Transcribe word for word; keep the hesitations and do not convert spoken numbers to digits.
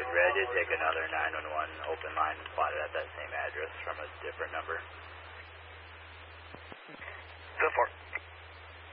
three, I did take another nine one one open line plotted at that same address from a different number. Go for it.